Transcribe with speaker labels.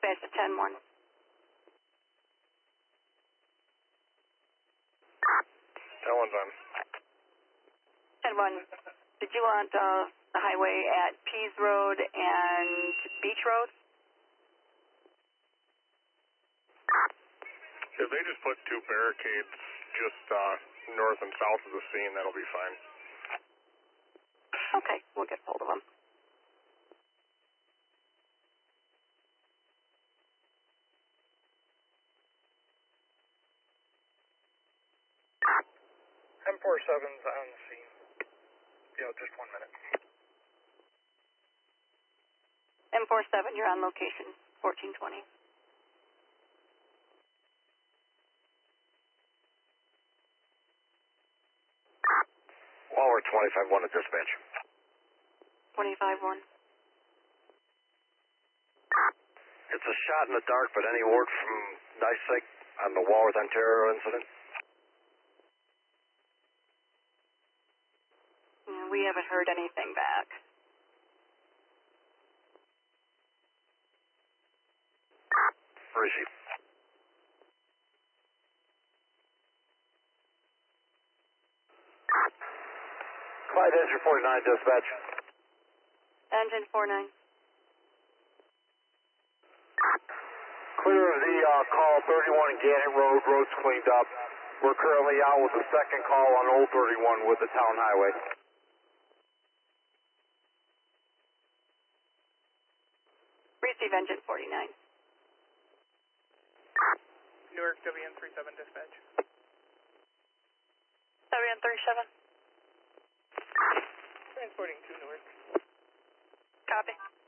Speaker 1: Dispatch to 10-1.
Speaker 2: 10-1's on.
Speaker 1: 10-1, did you want the highway at Pease Road and Beach Road?
Speaker 2: If they just put 2 barricades just north and south of the scene, that'll be fine.
Speaker 1: Okay, we'll get hold of them.
Speaker 3: M47's on the scene. Just 1 minute.
Speaker 1: M47, you're on location, 1420.
Speaker 2: Waller 25-1 at dispatch.
Speaker 1: 25-1.
Speaker 2: It's a shot in the dark, but any word from NYSEG on the Walworth, Ontario incident?
Speaker 1: We haven't heard anything back.
Speaker 2: Receive. Clyde Engine 49 dispatch.
Speaker 1: Engine 49.
Speaker 2: Clear of the call 31 Gannett Road, road's cleaned up. We're currently out with the second call on Old 31 with the town highway.
Speaker 1: Receive Engine 49.
Speaker 3: Newark WN37 dispatch.
Speaker 1: WN37.
Speaker 3: Transporting to Newark.
Speaker 1: Copy.